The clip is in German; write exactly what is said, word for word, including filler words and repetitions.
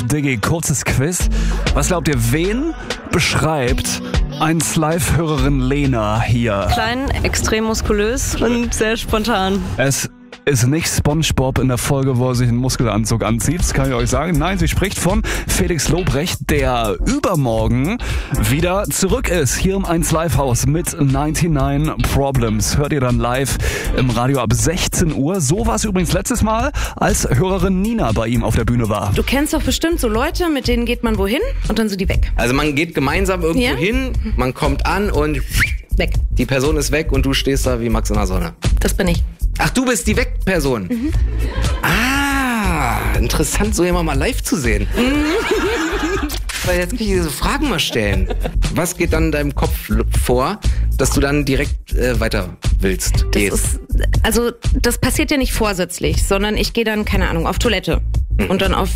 Diggi, kurzes Quiz. Was glaubt ihr, wen beschreibt eins Live-Hörerin Lena hier? Klein, extrem muskulös und sehr spontan. Es ist nicht SpongeBob in der Folge, wo er sich einen Muskelanzug anzieht, das kann ich euch sagen. Nein, sie spricht von Felix Lobrecht, der übermorgen wieder zurück ist, hier im eins Live Haus mit neunundneunzig Problems. Hört ihr dann live im Radio ab sechzehn Uhr. So war es übrigens letztes Mal, als Hörerin Nina bei ihm auf der Bühne war. Du kennst doch bestimmt so Leute, mit denen geht man wohin und dann sind die weg. Also man geht gemeinsam irgendwo Ja? hin, man kommt an und Weg. die Person ist weg und du stehst da wie Max in der Sonne. Das bin ich. Ach, du bist die Weg-Person. Mhm. Ah, interessant, so jemand mal live zu sehen. Mhm. Weil jetzt kann ich diese Fragen mal stellen. Was geht dann in deinem Kopf vor, dass du dann direkt äh, weiter willst, Das gehst? ist, also das passiert ja nicht vorsätzlich, sondern ich gehe dann, keine Ahnung, auf Toilette. Und dann auf